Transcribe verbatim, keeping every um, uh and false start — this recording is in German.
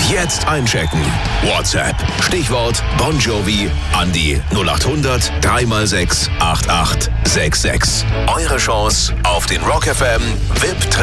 Jetzt einchecken. WhatsApp. Stichwort Bon Jovi an die null acht hundert drei mal sechs acht acht sechs sechs. Eure Chance auf den Rock F M V I P